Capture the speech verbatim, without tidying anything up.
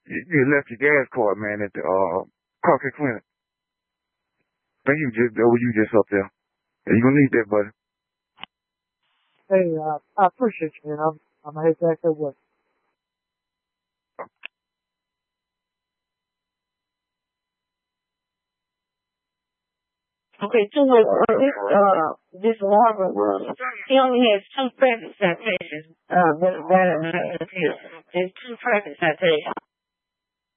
You, you left your gas card, man, at the uh car care clinic. I think you just or you just up there. Yeah, you gonna need that, buddy. Hey, uh, I appreciate you, man. I'm, I'm gonna head back to work. Okay, two was, uh, this, uh, this Robert was, he only has two traffic citations, uh, better, better than that. There's two traffic citations.